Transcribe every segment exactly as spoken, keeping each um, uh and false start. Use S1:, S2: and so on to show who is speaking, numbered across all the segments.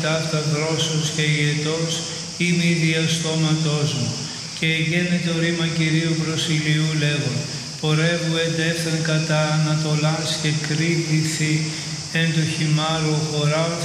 S1: ταύτα δρόσος και ιετός ή μη διαστόματός μου. Και γένετο ρήμα Κυρίου προς Ηλιού λέγον, πορεύου εντεύθεν κατά Ανατολάς και κρύβηθη εν το χυμάρο χωράθ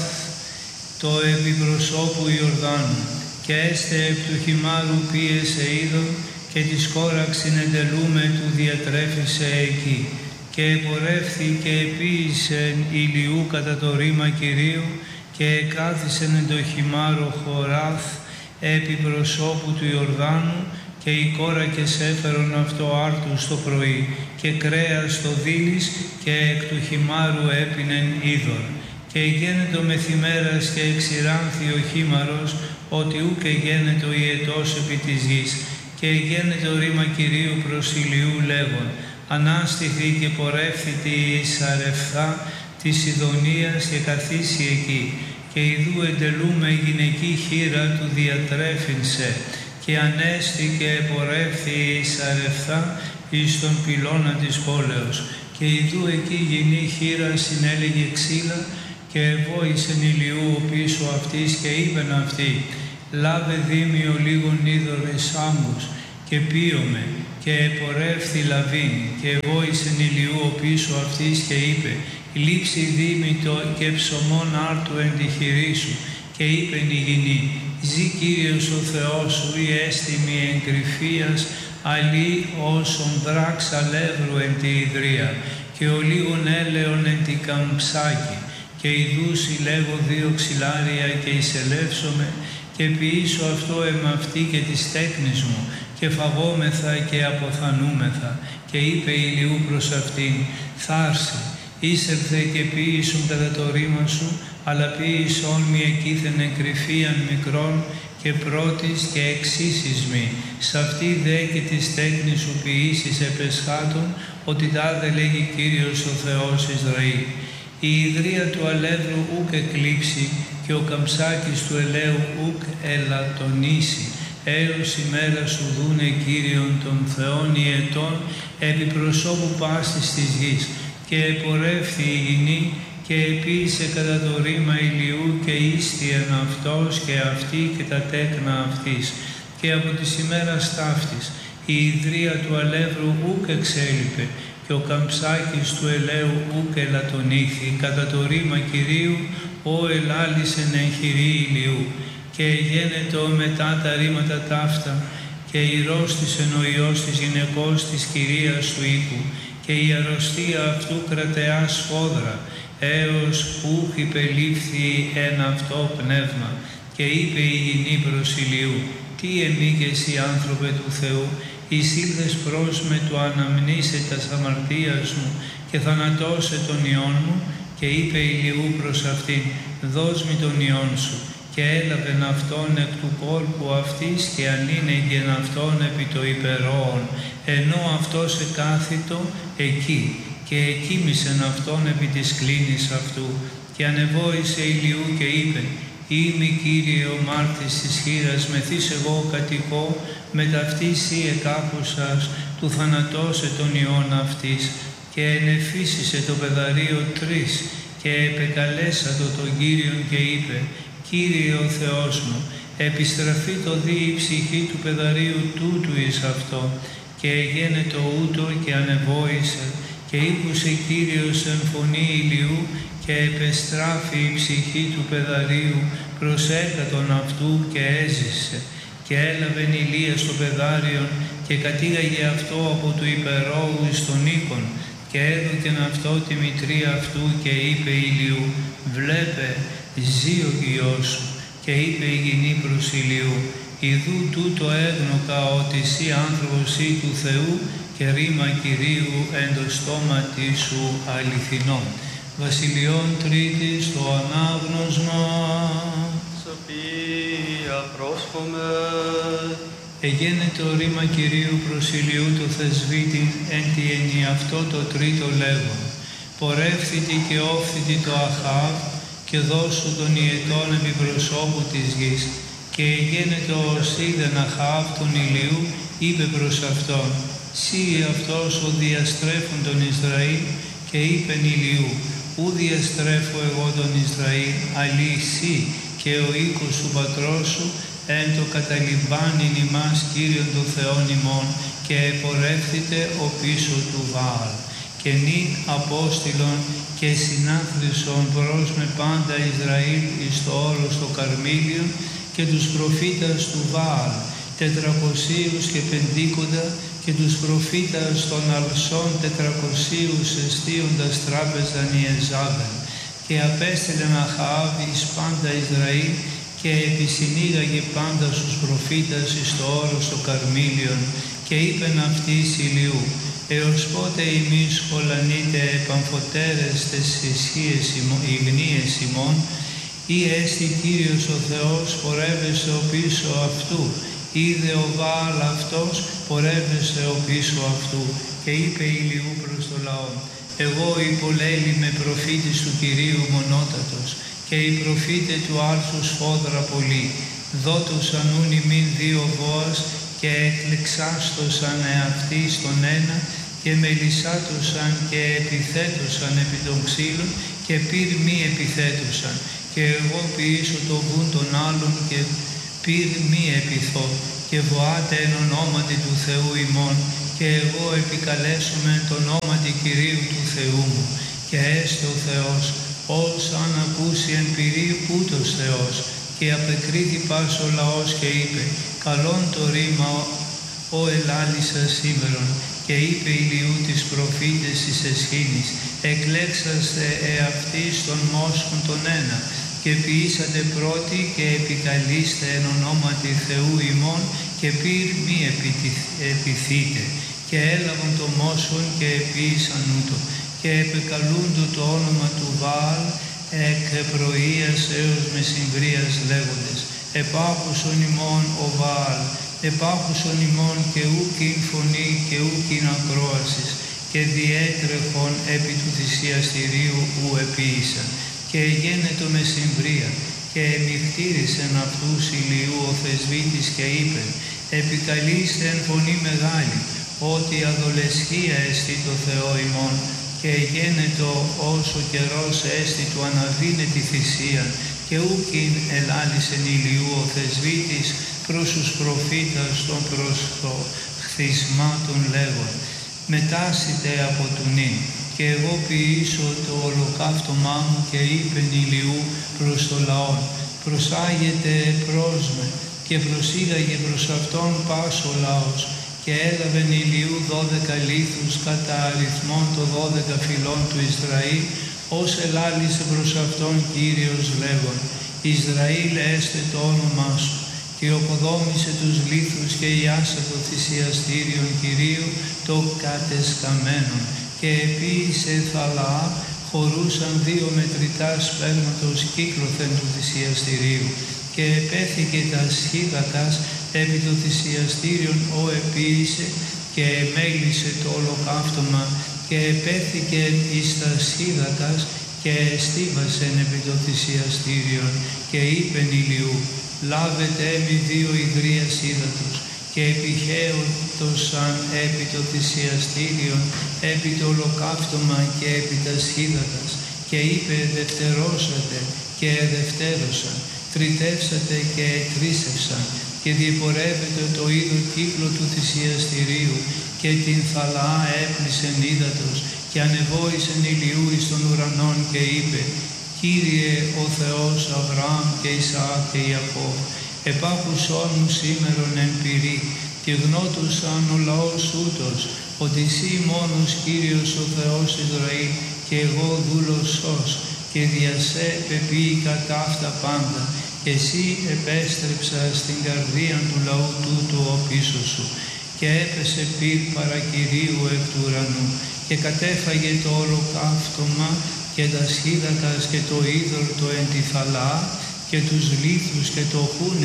S1: το επιπροσώπου Ιορδάνου. Και έστε επ του χυμάρου πίεσε είδον και της κόραξιν εντελούμε του διατρέφησε εκεί. Και επορεύθη και επίησεν Ηλιού κατά το ρήμα Κυρίου και εκάθισεν εν το χυμάρο χωράθ επί προσώπου του Ιορδάνου και οι κόρακες έφερον αυτό άρτου στο πρωί και κρέας στο δίλης και εκ του χυμάρου έπινεν είδωρ. Και γένετο μεθημέρας και εξηράνθη ο χήμαρος ότι ούκ εγένετο ιετός επί της γης. Και γένετο ρήμα Κυρίου προς Ηλιού λέγον, ανάστηθη και πορεύθητη η Σαρεφθά της Ιδονίας και καθίσει εκεί. Και ιδού εντελούμε γυναική χείρα του διατρέφεινσε. Και ανέστη και επορεύθη η Σαρεφθά εις τον πυλώνα της πόλεως. Και ιδού εκεί γυνή χείρα συνέλεγε ξύλα και εβόησεν Ηλιού ο πίσω αυτής και είπεν αυτή, λάβε δίμιο λίγον είδωρες άμπους και πίωμε. Και επορεύθη λαβήν και εβόησεν Ηλιού ο πίσω αυτής και είπε, λείψη δίμητο και ψωμόν άρτου εν τη χειρή σου. Και είπεν η γυνή, ζή Κύριος ο Θεός σου η έστιμη εν κρυφίας, αλλή όσον δράξα λεύρου εν τη ιδρία, και ο λίγον έλεον εν τη καμψάκη. Και ιδού συλλέγω δύο ξυλάρια και εισελεύσομαι, και ποιήσω αυτό εμαυτή και της τέκνης μου, και φαγόμεθα και αποθανούμεθα. Και είπε Ηλιού προς αυτήν, θάρσε, ήσερθε και ποίησον κατά το ρήμα σου, αλλά ποίησον μη εκείθεν εν κρυφίαν μικρόν και πρώτης και εξήσεις μη. Σ' αυτή δε και της τέκνης σου ποιήσεις επεσχάτων, ότι τάδε λέγει Κύριος ο Θεός Ισραήλ. Η ιδρία του αλεύρου ούκ εκλείψει και ο καμψάκης του ελαίου ούκ ελαττονίσει, έως ημέρα σου δούνε Κύριον των Θεών ιετών επί προσώπου πάσης της γης. Και επορεύθη η γυνή και επίησε κατά το ρήμα Ηλιού και ίστιεν αυτός και αυτή και τα τέκνα αυτής. Και από της ημέρας ταύτης η ιδρία του αλεύρου ούκ εξέλιπε και ο καμψάκης του ελαίου ούκ ελαττονήθη κατά το ρήμα Κυρίου, ο ελάλησεν εν χειρή Ηλιού. Και γένετο μετά τα ρήματα ταύτα και ηρρώστησεν ο Υιός της γυναικός της Κυρίας του οίκου και η αρρωστία αυτού κρατεά σφόδρα, έως που υπελήφθη ένα αυτό πνεύμα. Και είπε η γυνή προς Ηλιού, τι εμεί και εσύ άνθρωπε του Θεού, εισήλθες προς με το αναμνήσε τας αμαρτίας μου και θανατώσε τον ιόν μου. Και είπε Ηλιού προς αυτήν, δώσ' μη τον ιόν σου. Και έλαβεν αυτόν εκ του κόλπου αυτής και ανήνεγεν αυτόν επί το υπερόον, ενώ αυτός εκάθητο εκεί, και εκοίμησεν αυτόν επί της κλίνης αυτού. Και ανεβόησε Ηλιού και είπε, «Είμαι Κύριε ο μάρτης της χείρας, μεθύς εγώ κατοικώ, με ταυτής ή εκάπουσας, του θανατώσε τον ιόν αυτής». Και ενεφύσισε το παιδαρίο τρεις, και επεκαλέσατο τον Κύριον και είπε, «Κύριε ο Θεός μου, επιστραφεί το δι η ψυχή του παιδαρίου τούτου εις αυτό». Και εγένετο ούτω και ανεβόησε, και ήκουσε Κύριος εν φωνή Ηλιού, και επεστράφη η ψυχή του παιδαρίου προς έκατον αυτού και έζησε. Και έλαβεν Ηλία στο παιδάριον και κατήγαγε αυτό από του υπερόου εις τον οίκον, και έδωκεν αυτό τη μητρία αυτού και είπε Ηλιού, «Βλέπε, ζει ο Υιός σου». Και είπε η γυνή προς Ηλιού, «Ιδού τούτο έγνωκα ότι εσύ άνθρωπος ή του Θεού και ρήμα Κυρίου εν το στόματι σου αληθινό». Βασιλειών Τρίτης το ανάγνωσμα.
S2: Σοφία πρόσχομαι.
S1: Εγένετο ρήμα Κυρίου προς Ηλιού το θεσβήτη εν τη ενιαυτό το τρίτο λέγον. Πορεύθητη και όφθητη το Αχάβ και δώσου των ιετών επί προσώπου της γης. Και εγένετο ως είδεν Αχάβ τον Ηλιού, είπε προς αυτόν, «Σύ αυτός ο διαστρέφων τον Ισραήλ», και είπεν Ηλιού, «Ού διαστρέφω εγώ τον Ισραήλ, αλλή σύ, και ο οίκος του πατρός σου εν το καταλυμβάνειν ημάς Κύριον το Θεόν ημών, και επορεύθητε ο πίσω του Βαάλ. Και νυν απόστηλον και συνάθρησον προς με πάντα Ισραήλ εις το όλος το Καρμίλιον και τους προφήτας του Βαάλ, τετρακοσίους και πεντήκοντα, και τους προφήτας των αλσών τετρακοσίους εστίοντας τράπεζαν Ιεζάβελ. Και απέστειλεν Αχαάβ εις πάντα Ισραήλ και επισυνήγαγε πάντα στους προφήτας εις το όρος το Καρμίλιον, και είπεν αυτοίς Ηλιού, έως πότε ημείς χολανείτε επαμφωτέρες τες ισχύες ηγνίες ημών, ή έστι Κύριος ο Θεός πορεύεσαι ο πίσω αυτού, είδε ο Βαάλ αυτός πορεύεσαι ο πίσω αυτού. Και είπε Ηλιού προς το λαό, εγώ υπολέλη με προφήτης του Κυρίου μονότατος, και οι προφήτε του άρθου σφόδρα πολύ, δότωσαν ούν ημίν δύο Βόας, και εκλεξάστοσαν εαυτοί στον ένα, και μελισσάτωσαν και επιθέτωσαν επί των ξύλων, και πυρ μη επιθέτωσαν, και εγώ ποιήσω το βουν των άλλων, και πυρ μη επιθώ, και βοάτε εν ονόματι του Θεού ημών, και εγώ επικαλέσομαι το ονόματι Κυρίου του Θεού μου, και έστε ο Θεός, ως αν ακούσει εν πυρί ούτως Θεός. Και απεκρίθη πας ο λαός και είπε, καλόν το ρήμα ο ελάλησα σήμερον. Και είπε Ηλιού της προφήτες εις εσχήνης, εκλέξαστε εαυτείς των μόσχων τον ένα, και ποιήσατε πρώτοι και επικαλείστε εν ονόματι Θεού ημών, και πυρ μη επιθείτε. Και έλαβαν το μόσχον και επίησαν ούτω, και επεκαλούντο το όνομα του Βαάλ εκ πρωίας έως μεσημβρίας λέγοντες, επάχουσον ημών ο Βαάλ, επάχουσον ημών και ούκιν φωνή και ούκιν ακρόασης, και διέτρεχον επί του θυσιαστηρίου ου επίησαν. Και γένετο μεσημβρία, και εμιχτήρισεν αυτούς Ηλιού ο θεσβήτης και είπε, επικαλείστε εν φωνή μεγάλη, ότι αδολεσχία εστι το Θεό ημών, και γένετο όσο καιρός έστι του αναβίνε τη θυσία, και ούκιν ελάλησεν Ηλιού ο θεσβήτης προς τους προφήτας των προσχθισμάτων λέγον, μετάσιτε από του νυν, και εγώ ποιήσω το ολοκαύτωμά μου, και είπεν Ηλιού προς το λαό, προσάγετε προς με, και προσήγαγε προς αυτόν πας ο λαός, και έλαβεν Ηλιού δώδεκα λίθους κατά αριθμών των δώδεκα φυλών του Ισραήλ, ως ελάλησε προς αυτόν Κύριος λέγον, Ισραήλ έστε το όνομά σου, και οκοδόμησε τους λίθους και ιάσα το θυσιαστήριον Κυρίου το κατεσκαμένον, και επίησε θαλαά, χωρούσαν δύο μετρητά σπέρματος κύκλωθεν του θυσιαστηρίου, και επέθηκε τα σχίδακας επί το θυσιαστήριον ο επίησε, και εμέλησε το ολοκαύτωμα, και επέθηκε εις τα σχίδακας, και εστίβασεν επί το θυσιαστήριον, και είπεν Ηλιού, λάβετε έμι δύο υγρίας ύδατος, και επιχαίωτοσαν επί το θυσιαστήριον, επί το ολοκαύτωμα και επί τα σχίδακας, και είπε δευτερώσατε και εδευτέρωσαν, τριτεύσατε και ετρίσευσαν, και διεπορεύεται το είδο κύκλο του θυσιαστηρίου, και την θαλαά έπλησεν ύδατος, και ανεβόησεν Ηλιού εις των ουρανών, και είπε, Κύριε ο Θεός Αβραάμ και Ισαάκ και Ιακώβ, επάκουσόν μου σήμερον εν πυρί, και γνώτουσαν ο λαός ούτως, ότι εσύ μόνος Κύριος ο Θεός Ισραήλ, και εγώ δούλος σως, και δια σε πεποίη κατά αυτά πάντα, και εσύ επέστρεψα στην καρδία του λαού τούτου ο πίσω σου, και έπεσε πυρ παρακυρίου εκ του ουρανού, και κατέφαγε το ολοκαύτωμα και τα σχίδακας και το είδωρ το εν τη θαλά, και τους λίθους και το χούν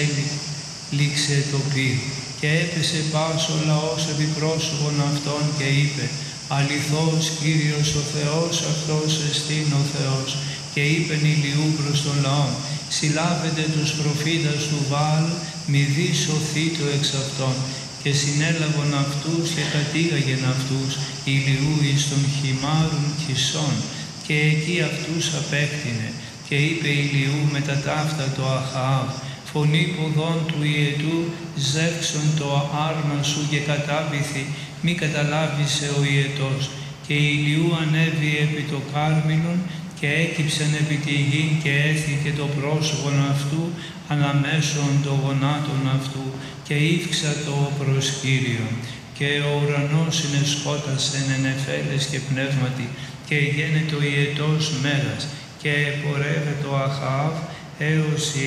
S1: εξέλιξε το πυρ, και έπεσε πας ο λαός επί πρόσωπον αυτών, και είπε, αληθώς Κύριος ο Θεός αυτός εστίν ο Θεός, και είπεν Ηλιού προς τον λαό, συλλάβετε τους προφήτας του Βαάλ, μη δι σωθήτω εξ αυτών, και συνέλαβον αυτούς και κατήγαγεν αυτούς Ηλιού εις των χυμάρων Κισών, και εκεί αυτούς απέκτηνε, και και είπε Ηλιού με τα ταύτα το Αχαάβ, φωνή ποδών του ιετού, ζεύξον το άρμα σου και κατάβηθη, μη καταλάβησε ο ιετός. Και Ηλιού ανέβη επί το Κάρμιλον και έκυψεν επί τη γη και έθηκε το πρόσωπον αυτού αναμέσων των γονάτων αυτού και ύφξα το προσκύριο. Και ο ουρανός συνεσχότασεν εν νεφέλες και πνεύματι και γένετο ιετός μέγας και πορεύεται ο Αχαάβ έως η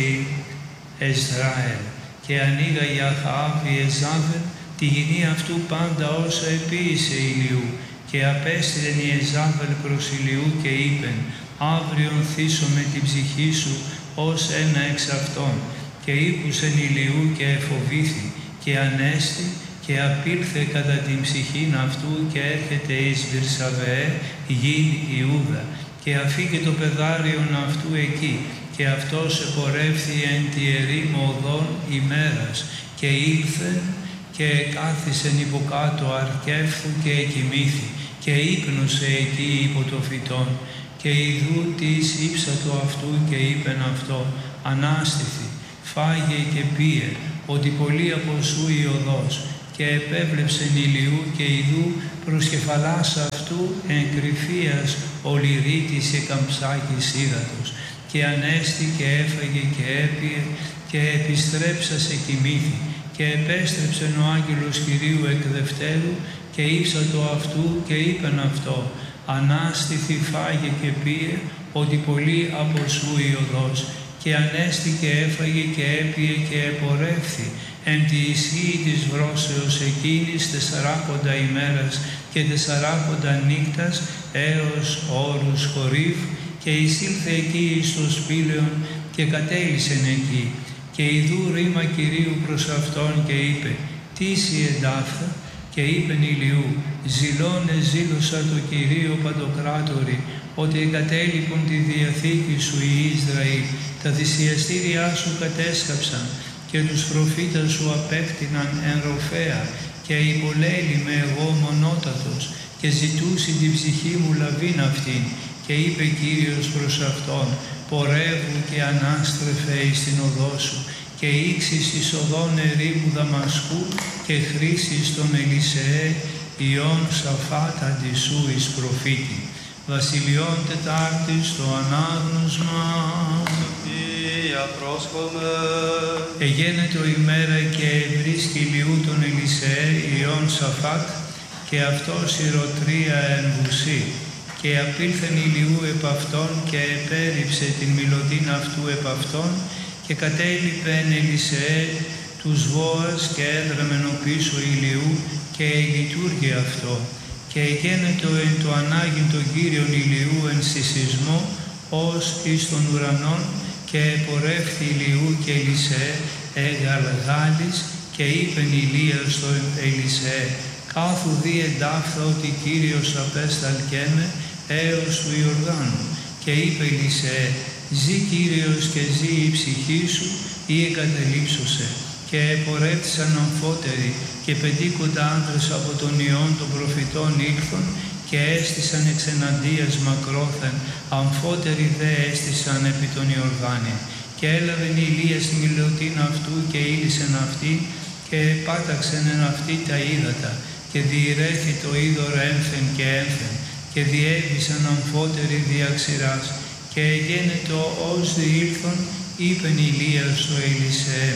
S1: Ισραήλ. Και ανοίγαγε Αχαάβ η Εζάβελ τη γηνή αυτού πάντα όσα επίησε Ηλιού. Και απέστειλεν η Εζάβελ προς Ηλιού και είπεν, αύριον θύσω με την ψυχή σου ως ένα εξ αυτών. Και ήκουσεν Ηλιού και εφοβήθη και ανέστη και απήλθε κατά την ψυχήν αυτού και έρχεται εις Βυρσαβεέ γην Ιούδα. Και αφήκε το πεδάριον αυτού εκεί και αυτός επορεύθη εν τη ερήμο οδόν ημέρας και ήλθε και κάθισεν υποκάτω αρκεύθου και εκοιμήθη και ύπνωσε εκεί υπό το φυτόν. Και ιδού της ύψατο αυτού και είπεν αυτό, ανάστηθη, φάγε και πίε, ότι πολύ από σου η οδός. Και επέβλεψεν Ηλιού και ιδού προσκεφαλάς αυτού εν κρυφίας ολυρίτης και καμψάκης ύδατος. Και ανέστη και έφαγε και έπιε και επιστρέψασε κοιμήθη. Και επέστρεψεν ο άγγελος Κυρίου εκ δευτέρου και ύψατο αυτού και είπεν αυτό, ανάστηθη φάγε και πίε, ότι πολύ από σου η οδός. Και ανέστη και έφαγε και έπιε και επορεύθη εν τη ισχύει της βρώσεως εκείνης τεσσαράκοντα ημέρας και τεσσαράκοντα νύκτας έως όρους χορίφ και εισήλθε εκεί εις το σπήλαιον και κατέλυσεν εκεί. Και ιδού ρήμα Κυρίου προς αυτόν και είπε, τι σοι εντάφθα, και είπεν Ηλιού, ζηλών εζήλωσα το Κυρίο Παντοκράτορη, ότι εγκατέλειπον τη διαθήκη σου οι Ισραήλ, τα θυσιαστήριά σου κατέσκαψαν και τους προφήτας σου απέκτηναν εν ροφέα και υπολέλημαι εγώ μονότατος και ζητούσι την ψυχή μου λαβήν αυτήν. Και είπε Κύριος προς αυτόν, πορεύου και ανάστρεφε εις την οδό σου και ήξεις εις οδόν ερήμου Δαμασκού και χρήσεις τον Ελισεέ Ιών Σαφάτ αντι σου εις προφήτη. Βασιλειών Τετάρτης το ανάγνωσμα.
S2: Σοφία πρόσχομαι.
S1: Εγένετο ημέρα και βρίσκει Ηλιού τον Ελισεέ Ιών Σαφάτ και αυτός ηρωτρία εν βουσή. Και απήλθεν Ηλιού επ' αυτόν και επέριψε την μιλωτήν αυτού επ' αυτόν και κατέλειπε εν Ελισεέ τους Βόας και έδραμεν ο πίσω Ηλιού και λειτουργεί αυτό. Και εγένετο εν το ανάγειν τον Κύριον Ηλιού εν συσσισμό ως εις των ουρανών και επορεύθη Ηλιού και Ελισεέ εγαλγάλης και είπεν Ηλία στο Ελισεέ, κάθου δι εντάφθα ότι Κύριος απέσταλκέμε έως του Ιορδάνου. Και είπε Ελισεέ, ζει Κύριος και ζει η ψυχή σου ή εγκαταλείψωσε. Και επορεύθησαν αμφότεροι και πεντήκοντα άντρες από τον ιών των προφητών ήλθον και έστησαν εξεναντίας μακρόθεν, αμφότεροι δε έστησαν επί τον Ιορδάνη. Και έλαβεν Ηλίας τη μιλωτήν αυτού και ήλυσεν αυτή και πάταξεν εν αυτή τα ύδατα και διηρέθη το είδωρ ένθεν και ένθεν και διέβησαν αμφότεροι δια ξηράς. Και εγένετο ως διήλθον είπεν Ηλίας στο Ελισεέ,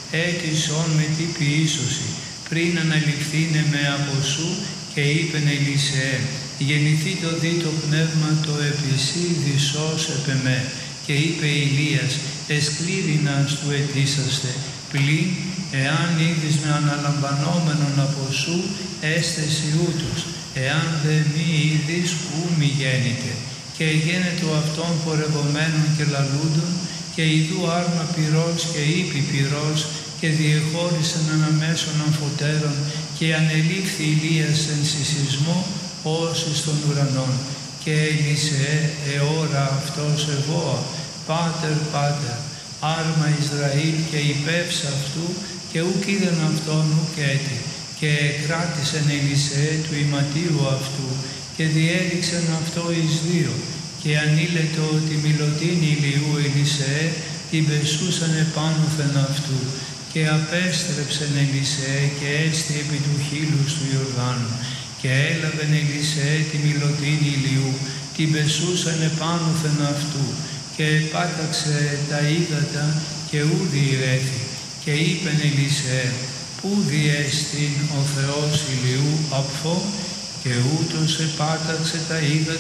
S1: έτησον με τι ποιήσωση, πριν αναληφθήνε με από σου, και είπεν Ελισεέ, γεννηθεί το δι το πνεύμα το επισή δισός επ' εμέ. Και είπε Ηλίας, εσκλήρινας του ετήσαστε, πλην εάν είδεις με αναλαμβανόμενον από σου, έστεση ούτως, εάν δε μη είδεις ου μη γέννηται. Και γένετο αυτόν πορευομένων και λαλούντων, και ιδού άρμα πυρός και ύπη πυρός, και διεχώρισαν αναμέσων αμφωτέρων, και ανελήφθη Ηλίας εν συσσισμό ως εις των ουρανών. Και Ελισεέ εώρα αυτός εγώ, πάτερ πάτερ, άρμα Ισραήλ και υπεύς αυτού, και ουκ είδαν αυτόν ουκ έτη. Και κράτησεν Ελισεέ του ηματίου αυτού, και διέδειξεν αυτό εις δύο. και ανήλετο τη μιλωτήν ηλιού Ελισέ, την πεσούσαν επάνωθεν αυτού, και απέστρεψεν Ελισέ και έστη επί του χείλους του Ιορδάνου, και έλαβεν Ελισέ τη μιλωτήν ηλιού, την πεσούσαν επάνωθεν αυτού, και επάταξε τα ύδατα και ου διηρέθη, και είπεν Ελισέ, πού διέστην ο Θεός ηλιού απφό, και ούτως επάταξε τα ύδατα